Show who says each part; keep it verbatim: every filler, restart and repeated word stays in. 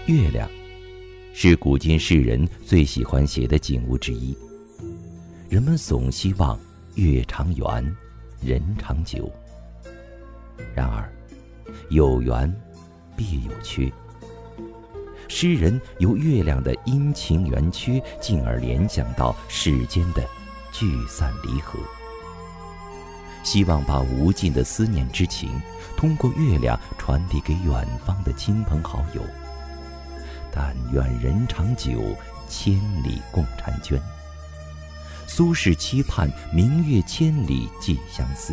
Speaker 1: 月亮是古今世人最喜欢写的景物之一，人们总希望月长圆，人长久。然而，有圆必有缺。诗人由月亮的阴晴圆缺，进而联想到世间的聚散离合，希望把无尽的思念之情通过月亮传递给远方的亲朋好友。但愿人长久，千里共婵娟。苏轼期盼明月千里寄相思，